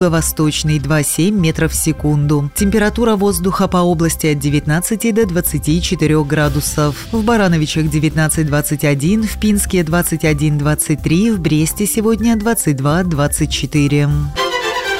Восточный 2,7 метров в секунду. Температура воздуха по области от 19 до 24 градусов. В Барановичах 19-21, в Пинске 21-23, в Бресте сегодня 22-24.